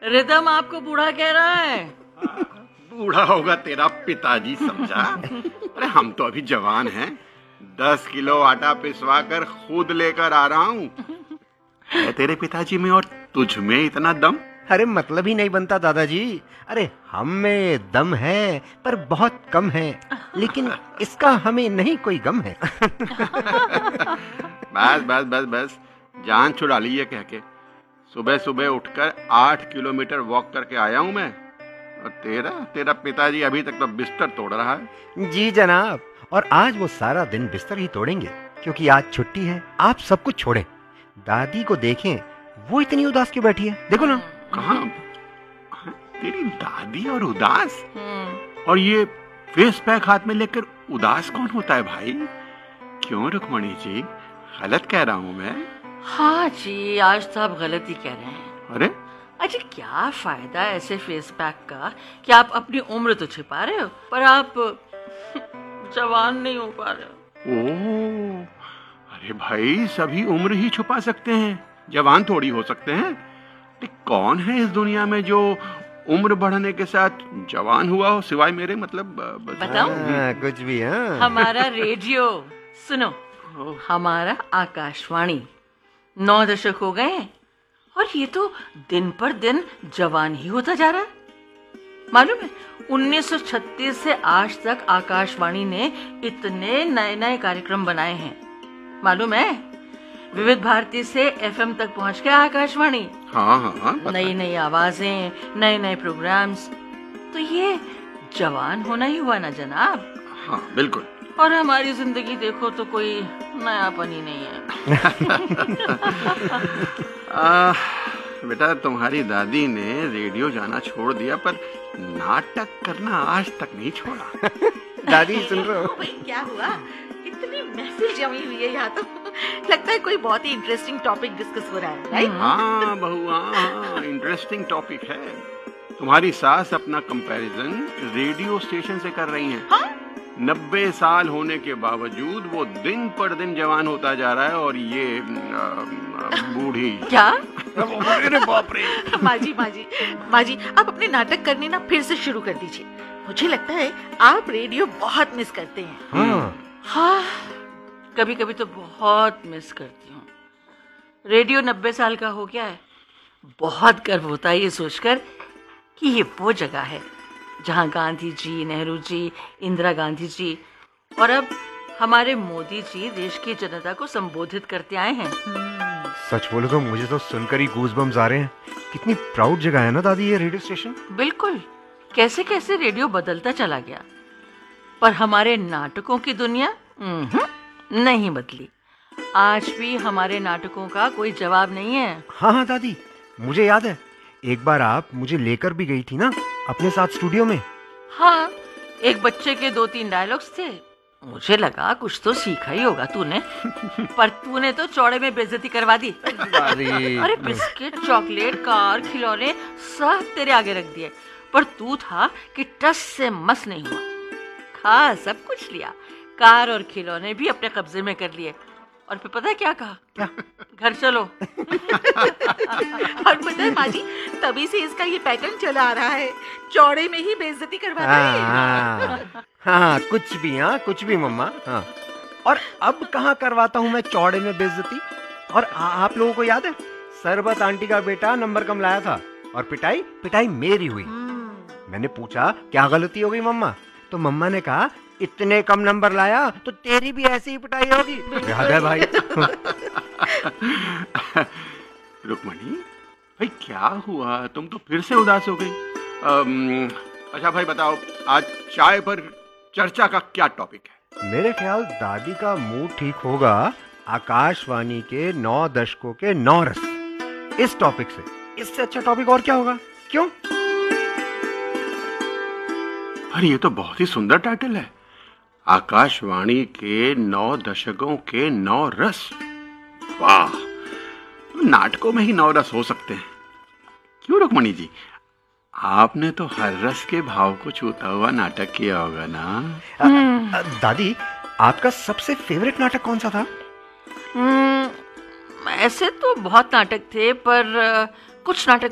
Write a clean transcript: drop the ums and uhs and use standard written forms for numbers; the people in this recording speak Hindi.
रिदम आपको बूढ़ा कह रहा है। बूढ़ा होगा तेरा पिताजी, समझा? अरे हम तो अभी जवान हैं। 10 किलो आटा पिसवा कर खुद लेकर आ रहा हूँ। है तेरे पिताजी में और तुझ में इतना दम? अरे मतलब ही नहीं बनता दादाजी। अरे हम में दम है पर बहुत कम है, लेकिन इसका हमें नहीं कोई गम है। बस बस बस बस, जान छुड़ा ली है कह के। सुबह सुबह उठकर 8 किलोमीटर वॉक करके आया हूँ मैं, और तेरा पिताजी अभी तक तो बिस्तर तोड़ रहा है। जी जनाब, और आज वो सारा दिन बिस्तर ही तोड़ेंगे, क्योंकि आज छुट्टी है। आप सब कुछ छोड़ें, दादी को देखें, वो इतनी उदास क्यों बैठी है, देखो ना। कहाँ? तेरी दादी और उदास? और ये फेस पैक हाथ में लेकर उदास कौन होता है भाई? क्यों रुक्मणी जी, गलत कह रहा हूँ मैं? हाँ जी, आज तो आप गलत ही कह रहे हैं। अरे अजी क्या फायदा ऐसे फेस पैक का कि आप अपनी उम्र तो छिपा रहे हो, पर आप जवान नहीं हो पा रहे हो। ओह, अरे भाई सभी उम्र ही छुपा सकते हैं, जवान थोड़ी हो सकते हैं। कौन है इस दुनिया में जो उम्र बढ़ने के साथ जवान हुआ हो, सिवाय मेरे? मतलब बताऊं? कुछ भी। हाँ, हमारा रेडियो सुनो, हमारा आकाशवाणी 9 दशक हो गए हैं, और ये तो दिन पर दिन जवान ही होता जा रहा है। मालूम है 1936 से आज तक आकाशवाणी ने इतने नए नए कार्यक्रम बनाए हैं। मालूम है विविध भारती से एफएम तक पहुंच गया आकाशवाणी। हाँ, नई नई आवाजें, नए नए प्रोग्राम्स, तो ये जवान होना ही हुआ ना जनाब। हाँ बिल्कुल। और हमारी जिंदगी देखो तो कोई नयापन ही नहीं है। बेटा तुम्हारी दादी ने रेडियो जाना छोड़ दिया, पर नाटक करना आज तक नहीं छोड़ा। दादी सुन रहे हो? भाई क्या हुआ? इतनी महफिल जमी हुई है यहाँ तो। लगता है कोई बहुत ही इंटरेस्टिंग टॉपिक डिस्कस हो रहा है, राइट? हाँ बहू, हाँ इंटरेस्टिंग टॉपिक है। तुम्हारी सास अपना कंपैरिजन रेडियो स्टेशन से कर रही हैं। हाँ? 90 साल होने के बावजूद वो दिन पर दिन जवान होता जा रहा है, और ये बूढ़ी। क्या? अरे बाप रे। माजी आप अपने नाटक करने ना फिर से शुरू कर दीजिए। मुझे लगता है आप रेडियो बहुत मिस करते हैं। हाँ, कभी कभी तो बहुत मिस करती हूँ। रेडियो 90 साल का हो गया है। बहुत गर्व होता है ये सोचकर कि ये वो जगह है जहाँ गांधी जी, नेहरू जी, इंदिरा गांधी जी और अब हमारे मोदी जी देश की जनता को संबोधित करते आए हैं। सच बोलो तो मुझे तो सुनकर ही गूज़बम्स आ रहे हैं। कितनी प्राउड जगह है ना दादी ये रेडियो स्टेशन। बिल्कुल, कैसे कैसे रेडियो बदलता चला गया, पर हमारे नाटकों की दुनिया नहीं बदली। आज भी हमारे नाटकों का कोई जवाब नहीं है। हाँ दादी, मुझे याद है एक बार आप मुझे लेकर भी गई थी ना अपने साथ स्टूडियो में। हाँ, एक बच्चे के 2-3 डायलॉग्स थे। मुझे लगा कुछ तो सीखा ही होगा तूने, पर तूने तो चौड़े में बेइज्जती करवा दी। अरे बिस्किट, चॉकलेट, कार, खिलौने सब तेरे आगे रख दिए, पर तू था कि टस से मस नहीं हुआ। खा सब कुछ लिया, कार और खिलौने भी अपने कब्जे में कर लिए, और फिर पता है क्या कहा? क्या? घर चलो। और पता है माजी, तभी से इसका ये पैटर्न चला आ रहा है, चौड़े में ही बेइज्जती करवाता है। हाँ कुछ भी मम्मा। हाँ, और अब कहाँ करवाता हूँ मैं चौड़े में बेइज्जती। और आप लोगों को याद है सरबत आंटी का बेटा नंबर कम लाया था और पिटाई मेरी हुई। मैंने पूछा क्या गलती हो गई मम्मा, तो मम्मा ने कहा इतने कम नंबर लाया तो तेरी भी ऐसी ही पिटाई होगी। याद है भाई? रुक्मणी भाई क्या हुआ, तुम तो फिर से उदास हो गई। अच्छा भाई बताओ, आज चाय पर चर्चा का क्या टॉपिक है? मेरे ख्याल दादी का मूड ठीक होगा आकाशवाणी के 9 दशकों के 9 रस, इस टॉपिक से। इससे अच्छा टॉपिक और क्या होगा? क्यों? अरे ये तो बहुत ही सुंदर टाइटल है, आकाशवाणी के 9 दशकों के 9 रस। वाह, नाटकों में ही 9 रस हो सकते हैं। क्यों रुक्मणी जी, आपने तो हर रस के भाव को छूता हुआ नाटक किया होगा ना? दादी, आपका सबसे फेवरेट नाटक कौन सा था? ऐसे तो बहुत नाटक थे, पर कुछ नाटक